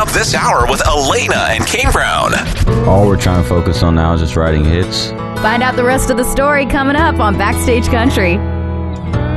up this hour with Elena and Kane Brown. All we're trying to focus on now is just writing hits. Find out the rest of the story coming up on Backstage Country.